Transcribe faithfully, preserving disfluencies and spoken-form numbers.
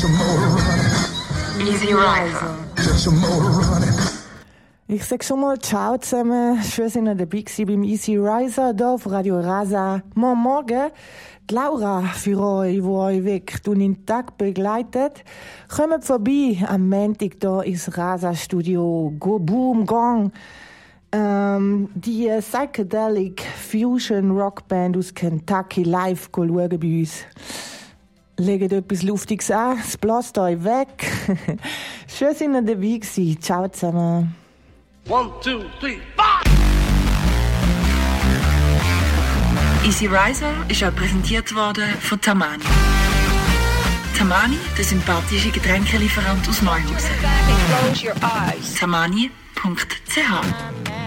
Easy Riser. Ich sag schon mal ciao zusammen. Schön sind ihr dabei gewesen beim Easy Riser hier auf Radio Rasa. Morgen Morgen die Laura für euch, die euch weg durch den Tag begleitet. Kommt vorbei am Montag hier ins Rasa-Studio. Go Boom Gong. Ähm, die Psychedelic Fusion Rockband aus Kentucky live schauen bei uns. Legt etwas Luftiges an, es bläst euch weg. Schön sind ihr dabei gewesen. Ciao zusammen. One, two, three, four! Easy Riser ist auch präsentiert worden von Tamani. Tamani, der sympathische Getränkelieferant aus Neuhausen. tamani punkt c h